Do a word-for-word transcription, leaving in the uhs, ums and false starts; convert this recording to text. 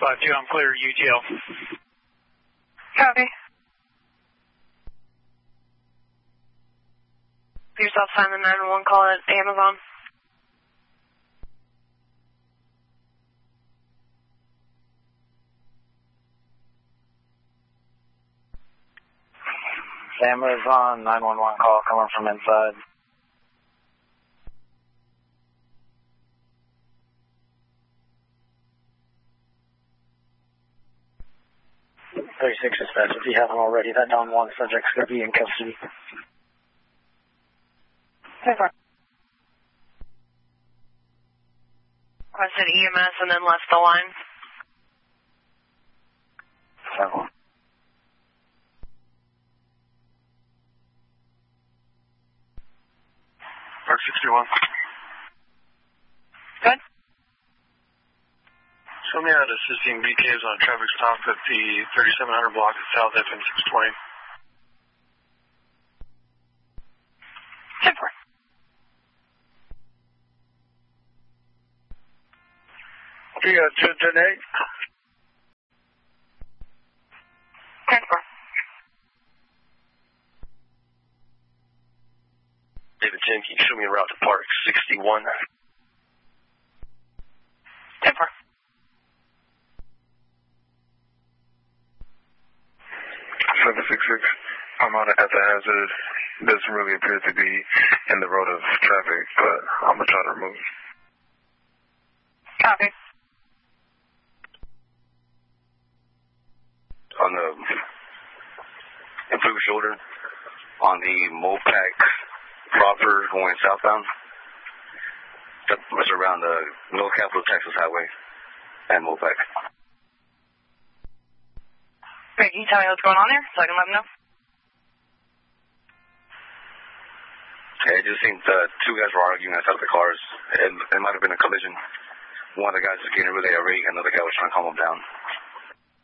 five two, I'm clear, U T L. Copy. Yourself sign the nine one one call at Amazon. Amazon nine one one call coming from inside. thirty-six dispatch, if you haven't already, that down one subject's going to be in custody. Over. I said E M S and then left the line. So. Park sixty-one. Good. Show me how to assisting B Ks on a traffic stop at the thirty-seven hundred block at South F M six twenty. Super. We got two ten eight. Super. David ten, can you show me a route to Park sixty-one? Super. seven six six, I'm on at the hazard. Doesn't really appear to be in the road of traffic, but I'm going to try to remove it. Copy. On the improved shoulder, on the Mopac proper going southbound. That's around the North Capitol, Texas Highway and Mopac. Great, can you tell me what's going on there so I can let them know? Okay, I just think the two guys were arguing outside of the cars. It, it might have been a collision. One of the guys was getting really irate, another guy was trying to calm him down.